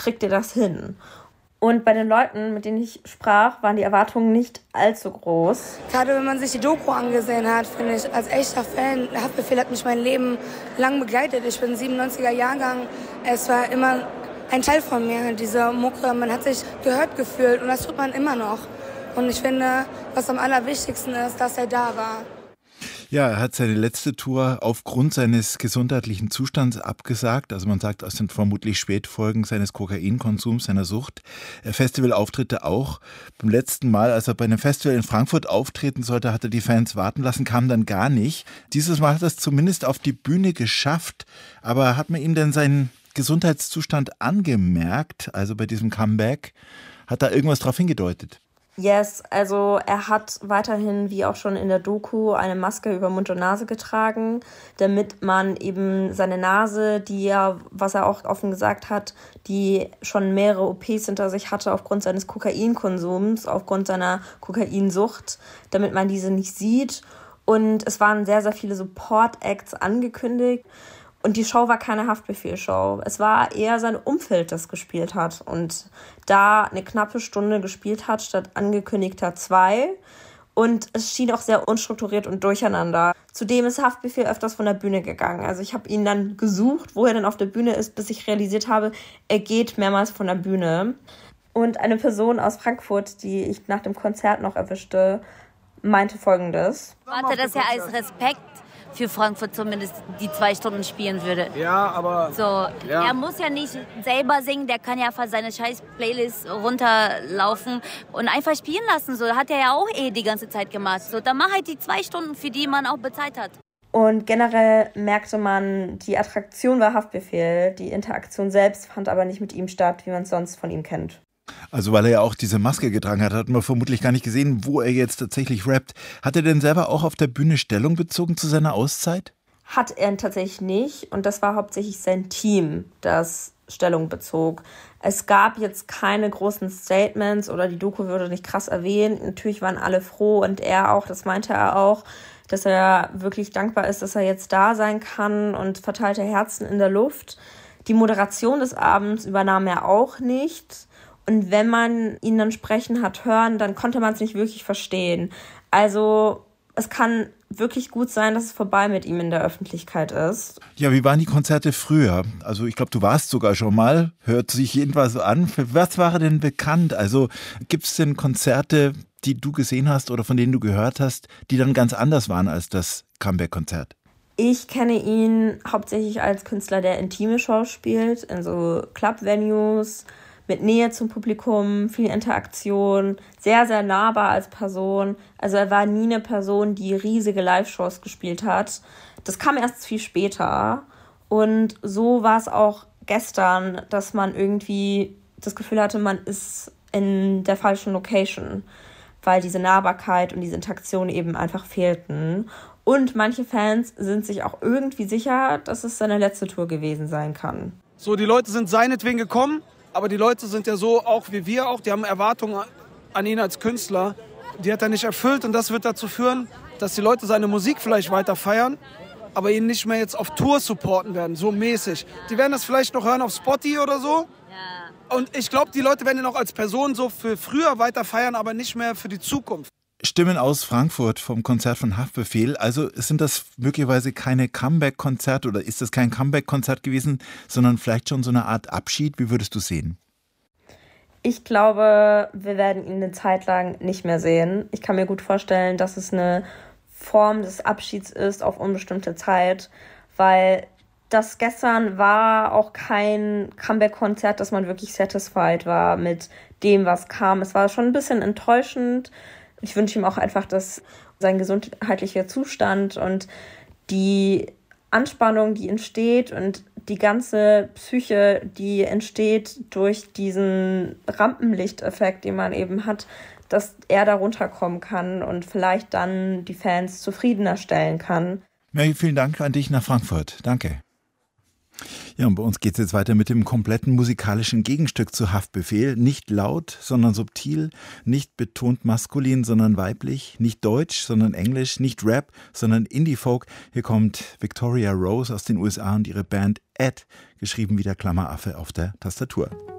kriegt ihr das hin? Und bei den Leuten, mit denen ich sprach, waren die Erwartungen nicht allzu groß. Gerade wenn man sich die Doku angesehen hat, finde ich, als echter Fan, Haftbefehl hat mich mein Leben lang begleitet. Ich bin 97er Jahrgang. Es war immer ein Teil von mir, diese Mucke. Man hat sich gehört gefühlt und das tut man immer noch. Und ich finde, was am allerwichtigsten ist, dass er da war. Ja, er hat seine letzte Tour aufgrund seines gesundheitlichen Zustands abgesagt. Also man sagt, es sind vermutlich Spätfolgen seines Kokainkonsums, seiner Sucht. Festivalauftritte auch. Beim letzten Mal, als er bei einem Festival in Frankfurt auftreten sollte, hat er die Fans warten lassen, kam dann gar nicht. Dieses Mal hat er es zumindest auf die Bühne geschafft. Aber hat man ihm denn seinen Gesundheitszustand angemerkt, also bei diesem Comeback? Hat da irgendwas drauf hingedeutet? Yes, also er hat weiterhin, wie auch schon in der Doku, eine Maske über Mund und Nase getragen, damit man eben seine Nase, die ja, was er auch offen gesagt hat, die schon mehrere OPs hinter sich hatte aufgrund seines Kokainkonsums, aufgrund seiner Kokainsucht, damit man diese nicht sieht. Und es waren sehr, sehr viele Support-Acts angekündigt. Und die Show war keine Haftbefehl-Show. Es war eher sein Umfeld, das gespielt hat. Und da eine knappe Stunde gespielt hat, statt angekündigter 2. Und es schien auch sehr unstrukturiert und durcheinander. Zudem ist Haftbefehl öfters von der Bühne gegangen. Also ich habe ihn dann gesucht, wo er denn auf der Bühne ist, bis ich realisiert habe, er geht mehrmals von der Bühne. Und eine Person aus Frankfurt, die ich nach dem Konzert noch erwischte, meinte Folgendes. Ich warte, dass er als Respekt für Frankfurt zumindest die 2 Stunden spielen würde. Ja, aber... So, ja. Er muss ja nicht selber singen, der kann ja einfach seine scheiß Playlist runterlaufen und einfach spielen lassen. So hat er ja auch die ganze Zeit gemacht. So, dann mach halt die 2 Stunden, für die man auch bezahlt hat. Und generell merkte man, die Attraktion war Haftbefehl, die Interaktion selbst fand aber nicht mit ihm statt, wie man es sonst von ihm kennt. Also weil er ja auch diese Maske getragen hat, hat man vermutlich gar nicht gesehen, wo er jetzt tatsächlich rappt. Hat er denn selber auch auf der Bühne Stellung bezogen zu seiner Auszeit? Hat er tatsächlich nicht und das war hauptsächlich sein Team, das Stellung bezog. Es gab jetzt keine großen Statements oder die Doku würde nicht krass erwähnt. Natürlich waren alle froh und er auch, das meinte er auch, dass er wirklich dankbar ist, dass er jetzt da sein kann und verteilte Herzen in der Luft. Die Moderation des Abends übernahm er auch nicht. Und wenn man ihn dann sprechen hat hören, dann konnte man es nicht wirklich verstehen. Also es kann wirklich gut sein, dass es vorbei mit ihm in der Öffentlichkeit ist. Ja, wie waren die Konzerte früher? Also ich glaube, du warst sogar schon mal. Hört sich jedenfalls so an. Für was war er denn bekannt? Also gibt es denn Konzerte, die du gesehen hast oder von denen du gehört hast, die dann ganz anders waren als das Comeback-Konzert? Ich kenne ihn hauptsächlich als Künstler, der intime Shows spielt, in so Club-Venues, mit Nähe zum Publikum, viel Interaktion, sehr, sehr nahbar als Person. Also er war nie eine Person, die riesige Live-Shows gespielt hat. Das kam erst viel später. Und so war es auch gestern, dass man irgendwie das Gefühl hatte, man ist in der falschen Location, weil diese Nahbarkeit und diese Interaktion eben einfach fehlten. Und manche Fans sind sich auch irgendwie sicher, dass es seine letzte Tour gewesen sein kann. So, die Leute sind seinetwegen gekommen. Aber die Leute sind ja so, auch wie wir auch, die haben Erwartungen an ihn als Künstler. Die hat er nicht erfüllt und das wird dazu führen, dass die Leute seine Musik vielleicht weiter feiern, aber ihn nicht mehr jetzt auf Tour supporten werden, so mäßig. Die werden das vielleicht noch hören auf Spotify oder so. Ja. Und ich glaube, die Leute werden ihn auch als Person so für früher weiter feiern, aber nicht mehr für die Zukunft. Stimmen aus Frankfurt vom Konzert von Haftbefehl. Also sind das möglicherweise keine Comeback-Konzerte oder ist das kein Comeback-Konzert gewesen, sondern vielleicht schon so eine Art Abschied? Wie würdest du sehen? Ich glaube, wir werden ihn eine Zeit lang nicht mehr sehen. Ich kann mir gut vorstellen, dass es eine Form des Abschieds ist auf unbestimmte Zeit, weil das gestern war auch kein Comeback-Konzert, dass man wirklich satisfied war mit dem, was kam. Es war schon ein bisschen enttäuschend. Ich wünsche ihm auch einfach, dass sein gesundheitlicher Zustand und die Anspannung, die entsteht und die ganze Psyche, die entsteht durch diesen Rampenlichteffekt, den man eben hat, dass er da runterkommen kann und vielleicht dann die Fans zufriedener stellen kann. Mary, vielen Dank an dich nach Frankfurt. Danke. Ja, und bei uns geht es jetzt weiter mit dem kompletten musikalischen Gegenstück zu Haftbefehl. Nicht laut, sondern subtil, nicht betont maskulin, sondern weiblich, nicht deutsch, sondern englisch, nicht Rap, sondern Indie-Folk. Hier kommt Victoria Rose aus den USA und ihre Band Ed, geschrieben wie der Klammeraffe auf der Tastatur.